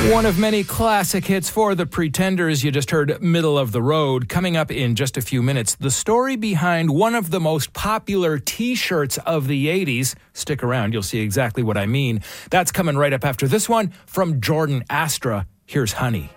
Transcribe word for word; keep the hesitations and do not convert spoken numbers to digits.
One of many classic hits for the Pretenders. You just heard Middle of the Road. Coming up in just a few minutes, the story behind one of the most popular T-shirts of the eighties. Stick around, you'll see exactly what I mean. That's coming right up after this one from Jordan Astra. Here's Honey.